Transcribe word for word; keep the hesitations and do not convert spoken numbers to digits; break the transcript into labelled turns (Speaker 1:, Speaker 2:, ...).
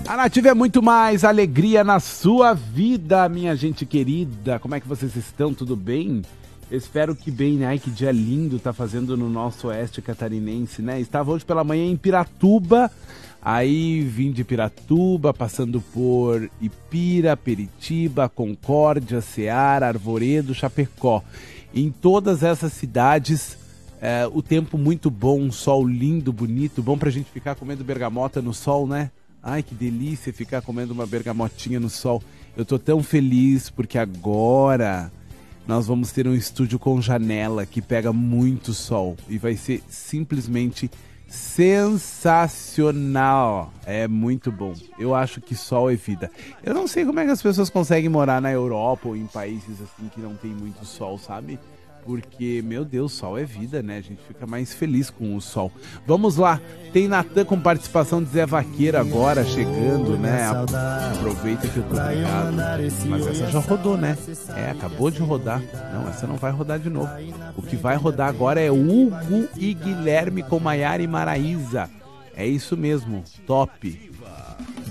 Speaker 1: A Nativa é muito mais alegria na sua vida, minha gente querida. Como é que vocês estão? Tudo bem? Espero que bem, né? Ai, que dia lindo tá fazendo no nosso oeste catarinense, né? Estava hoje pela manhã em Piratuba, aí vim de Piratuba, passando por Ipira, Peritiba, Concórdia, Ceará, Arvoredo, Chapecó. Em todas essas cidades, é, o tempo muito bom, um sol lindo, bonito, bom pra gente ficar comendo bergamota no sol, né? Ai, que delícia ficar comendo uma bergamotinha no sol. Eu tô tão feliz porque agora nós vamos ter um estúdio com janela que pega muito sol e vai ser simplesmente sensacional. É muito bom. Eu acho que sol é vida. Eu não sei como é que as pessoas conseguem morar na Europa ou em países assim que não tem muito sol, sabe? Porque, meu Deus, sol é vida, né? A gente fica mais feliz com o sol. Vamos lá, tem Natan com participação de Zé Vaqueiro agora, chegando, né? Aproveita que eu tô ligado. Mas essa já rodou, né? É, acabou de rodar. Não, essa não vai rodar de novo. O que vai rodar agora é Hugo e Guilherme com Maiara e Maraísa. É isso mesmo, top.